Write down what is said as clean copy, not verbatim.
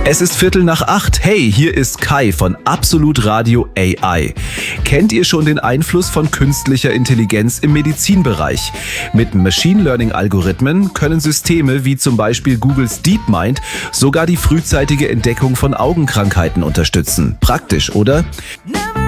Es ist 7:45. Hey, hier ist Kai von Absolut Radio AI. Kennt ihr schon den Einfluss von künstlicher Intelligenz im Medizinbereich? Mit Machine Learning Algorithmen können Systeme wie zum Beispiel Googles DeepMind sogar die frühzeitige Entdeckung von Augenkrankheiten unterstützen. Praktisch, oder?